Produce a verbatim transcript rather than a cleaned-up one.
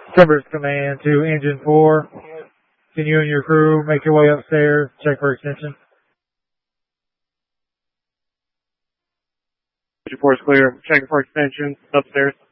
Timbers command to engine four. Can you and your crew make your way upstairs? Check for extension. Engine four is clear. Checking for extension upstairs.